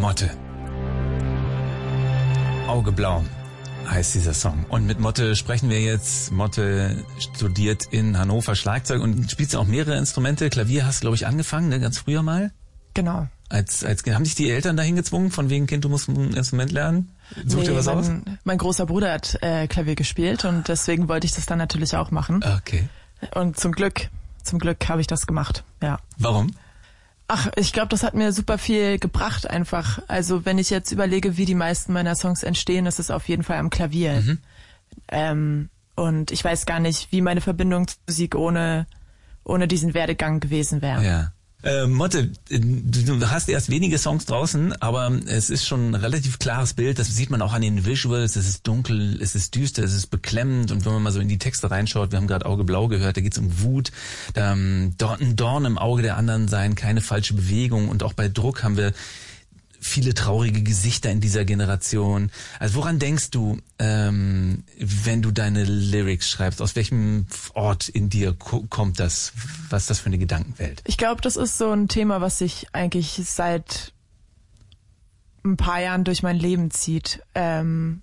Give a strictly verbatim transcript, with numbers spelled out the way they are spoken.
Motte. Auge blau heißt dieser Song. Und mit Motte sprechen wir jetzt. Motte studiert in Hannover Schlagzeug und spielt auch mehrere Instrumente. Klavier hast du, glaube ich, angefangen, ne? Ganz früher mal. Genau. Als, als, haben dich die Eltern dahin gezwungen, von wegen Kind, du musst ein Instrument lernen? Such nee, dir was mein, aus? Mein großer Bruder hat äh, Klavier gespielt und deswegen wollte ich das dann natürlich auch machen. Okay. Und zum Glück, zum Glück habe ich das gemacht, ja. Warum? Ach, ich glaube, das hat mir super viel gebracht einfach. Also wenn ich jetzt überlege, wie die meisten meiner Songs entstehen, ist es auf jeden Fall am Klavier. Mhm. Ähm, und ich weiß gar nicht, wie meine Verbindung zur Musik ohne, ohne diesen Werdegang gewesen wäre. Ja. Äh, Motte, du hast erst wenige Songs draußen, aber es ist schon ein relativ klares Bild. Das sieht man auch an den Visuals. Es ist dunkel, es ist düster, es ist beklemmend. Und wenn man mal so in die Texte reinschaut, wir haben gerade Auge blau gehört, da geht es um Wut, da, um, ein Dorn im Auge der anderen sein, keine falsche Bewegung. Und auch bei Druck haben wir viele traurige Gesichter in dieser Generation. Also woran denkst du, ähm, wenn du deine Lyrics schreibst? Aus welchem Ort in dir ko- kommt das? Was ist das für eine Gedankenwelt? Ich glaube, das ist so ein Thema, was sich eigentlich seit ein paar Jahren durch mein Leben zieht. Ähm,